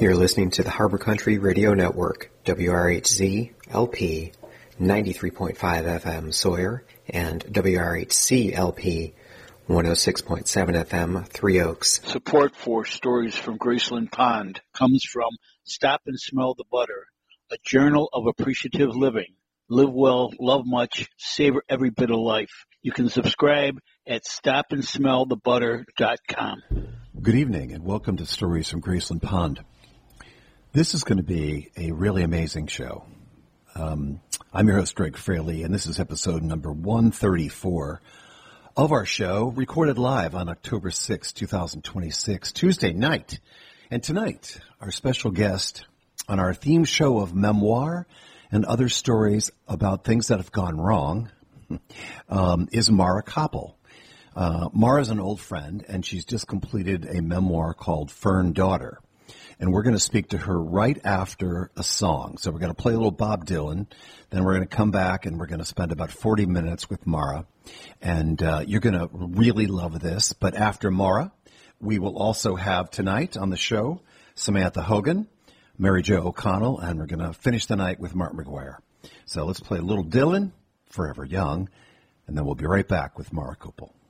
You're listening to the Harbor Country Radio Network, WRHZ LP 93.5 FM Sawyer and WRHC LP 106.7 FM Three Oaks. Support for Stories from Graceland Pond comes from Stop and Smell the Butter, a journal of appreciative living. Live well, love much, savor every bit of life. You can subscribe at stopandsmellthebutter.com. Good evening and welcome to Stories from Graceland Pond. This is going to be a really amazing show. I'm your host, Greg Fraley, and this is episode number 134 of our show, recorded live on October 6, 2026, Tuesday night. And tonight, our special guest on our theme show of memoir and other stories about things that have gone wrong is Mara Koppel. Mara's an old friend, and she's just completed a memoir called Fern Daughter. And we're going to speak to her right after a song. So we're going to play a little Bob Dylan. Then we're going to come back and we're going to spend about 40 minutes with Mara. And you're going to really love this. But after Mara, we will also have tonight on the show Samantha Hogan, Mary Jo O'Connell, and we're going to finish the night with Mark McGuire. So let's play a little Dylan, Forever Young, and then we'll be right back with Mara Koppel.